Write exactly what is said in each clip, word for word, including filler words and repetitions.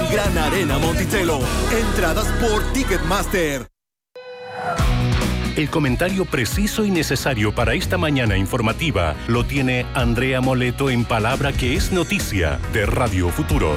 Gran Arena Monticello. Entradas por Ticketmaster. El comentario preciso y necesario para esta mañana informativa lo tiene Andrea Moleto en Palabra que es Noticia de Radio Futuro.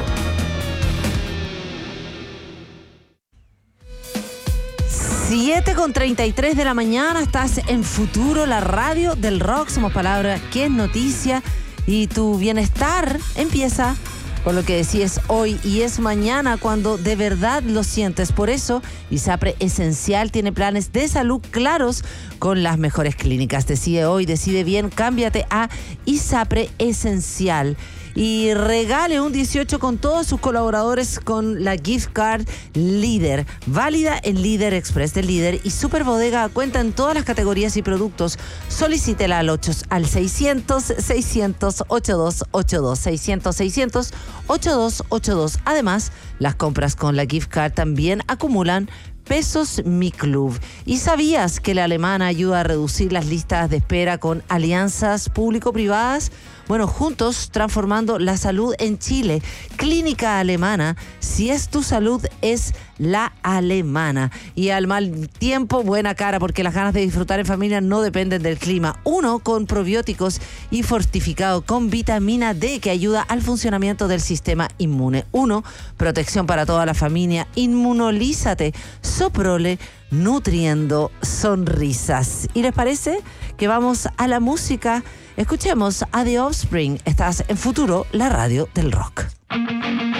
siete con treinta y tres de la mañana, estás en Futuro, la radio del rock. Somos Palabra que es Noticia y tu bienestar empieza con lo que decides hoy y es mañana cuando de verdad lo sientes. Por eso, ISAPRE Esencial tiene planes de salud claros con las mejores clínicas. Decide hoy, decide bien, cámbiate a ISAPRE Esencial. Y regale un dieciocho con todos sus colaboradores con la gift card Líder, válida en Líder Express del Líder y Super Bodega. Cuenta en todas las categorías y productos. Solicítela al ocho al seiscientos seiscientos ochenta y dos ochenta y dos seiscientos seiscientos ochenta y dos ochenta y dos. Además, las compras con la gift card también acumulan Pesos Mi Club. ¿Y sabías que la alemana ayuda a reducir las listas de espera con alianzas público-privadas? Bueno, juntos transformando la salud en Chile. Clínica Alemana, si es tu salud, es la alemana. Y al mal tiempo, buena cara, porque las ganas de disfrutar en familia no dependen del clima. Uno con probióticos y fortificado con vitamina D que ayuda al funcionamiento del sistema inmune. Uno, protección para toda la familia. Inmunolízate. Soprole, nutriendo sonrisas. ¿Y les parece que vamos a la música? Escuchemos a The Offspring. Estás en Futuro, la radio del rock.